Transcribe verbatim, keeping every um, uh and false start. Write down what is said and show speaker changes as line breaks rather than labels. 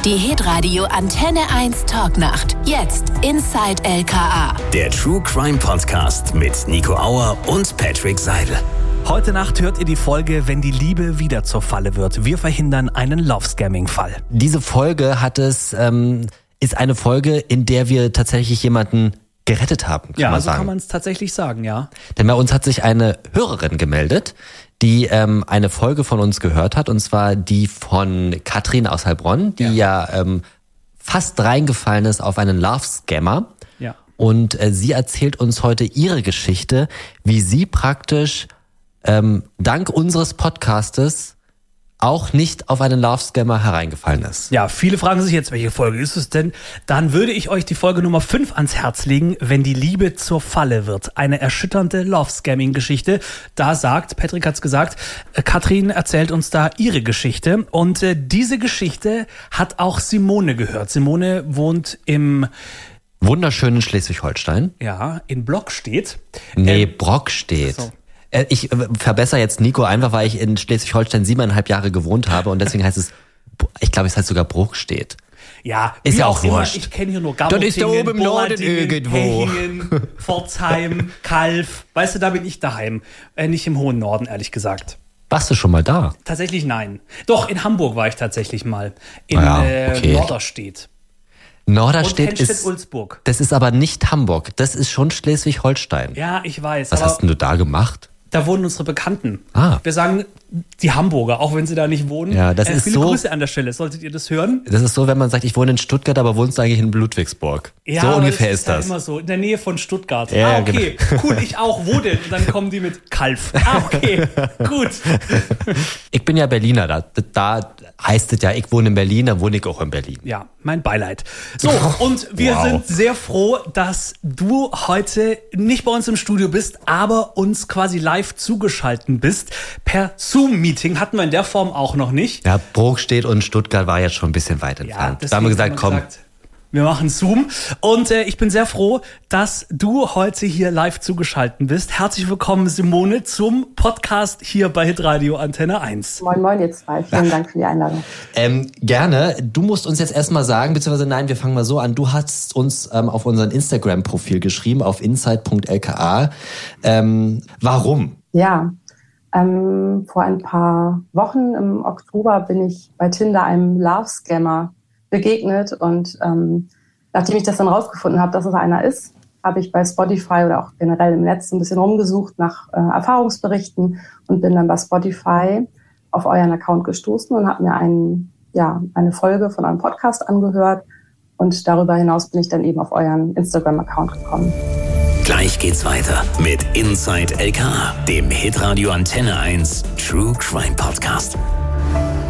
Die Hitradio Antenne eins Talknacht. Jetzt Inside L K A.
Der True Crime Podcast mit Nico Auer und Patrick Seidel.
Heute Nacht hört ihr die Folge Wenn die Liebe wieder zur Falle wird. Wir verhindern einen Love-Scamming-Fall.
Diese Folge hat es, ähm, ist eine Folge, in der wir tatsächlich jemanden gerettet haben, kann
ja,
man
so
sagen.
kann man es tatsächlich sagen, ja.
Denn bei uns hat sich eine Hörerin gemeldet, die ähm, eine Folge von uns gehört hat, und zwar die von Katrin aus Heilbronn, die ja, ja ähm, fast reingefallen ist auf einen Love-Scammer.
Ja.
Und äh, sie erzählt uns heute ihre Geschichte, wie sie praktisch ähm, dank unseres Podcastes auch nicht auf einen Love-Scammer hereingefallen ist.
Ja, viele fragen sich jetzt, welche Folge ist es denn? Dann würde ich euch die Folge Nummer fünf ans Herz legen, Wenn die Liebe zur Falle wird. Eine erschütternde Love-Scamming-Geschichte. Da sagt, Patrick hat's gesagt, Katrin erzählt uns da ihre Geschichte. Und äh, diese Geschichte hat auch Simone gehört. Simone wohnt im
wunderschönen Schleswig-Holstein.
Ja, in Blockstedt.
Nee,
ähm,
Brockstedt.
So.
Ich äh, verbessere jetzt Nico einfach, weil ich in Schleswig-Holstein siebeneinhalb Jahre gewohnt habe und deswegen heißt es, ich glaube, es heißt sogar Bruchstedt.
Ja,
ist ja auch,
auch immer,
wurscht.
ich kenne hier nur
Dann
Gammertingen,
ist da oben im Norden
Boladingen,
irgendwo.
Hechingen, Pforzheim, Kalf. Weißt du, da bin ich daheim. Äh, nicht im hohen Norden, ehrlich gesagt.
Warst du schon mal da?
Tatsächlich nein. Doch, in Hamburg war ich tatsächlich mal. In
ah ja, okay.
äh, Norderstedt.
Norderstedt ist,
Ulzburg.
Das ist aber nicht Hamburg. Das ist schon Schleswig-Holstein.
Ja, ich weiß.
Was
aber
hast denn du da gemacht?
Da wohnen unsere Bekannten.
Ah.
Wir sagen die Hamburger, auch wenn sie da nicht wohnen.
Ja, das
äh,
ist
viele
so,
Grüße an der Stelle, solltet ihr das hören.
Das ist so, wenn man sagt, ich wohne in Stuttgart, aber wohnst du eigentlich in Ludwigsburg.
Ja,
so
aber
ungefähr
das ist
ist das.
Halt immer so, in der Nähe von Stuttgart.
Ja,
ah, okay,
genau.
Cool, ich auch. Wo denn? Und dann kommen die mit Kalf. Ah, okay, gut.
Ich bin ja Berliner, da, da heißt es ja, ich wohne in Berlin, dann wohne ich auch in Berlin.
Ja, mein Beileid. So, und wir
Wow.
sind sehr froh, dass du heute nicht bei uns im Studio bist, aber uns quasi live zugeschaltet bist. Per Zoom-Meeting hatten wir in der Form auch noch nicht.
Ja, Bruchstedt und Stuttgart war jetzt schon ein bisschen weit entfernt. Da haben wir gesagt, komm.
Gesagt, wir machen Zoom. Und äh, ich bin sehr froh, dass du heute hier live zugeschaltet bist. Herzlich willkommen, Simone, zum Podcast hier bei Hitradio Antenne eins.
Moin, moin, ihr zwei. Vielen Dank für die Einladung.
Ähm, gerne. Du musst uns jetzt erstmal sagen, beziehungsweise nein, wir fangen mal so an. Du hast uns ähm, auf unseren Instagram-Profil geschrieben, auf inside punkt l k a. Ähm, warum?
Ja, ähm, vor ein paar Wochen im Oktober bin ich bei Tinder einem Love-Scammer begegnet und ähm, nachdem ich das dann rausgefunden habe, dass es einer ist, habe ich bei Spotify oder auch generell im Netz ein bisschen rumgesucht nach äh, Erfahrungsberichten und bin dann bei Spotify auf euren Account gestoßen und habe mir einen, ja, eine Folge von eurem Podcast angehört und darüber hinaus bin ich dann eben auf euren Instagram-Account gekommen.
Gleich geht's weiter mit Inside L K A, dem Hitradio Antenne eins True Crime Podcast.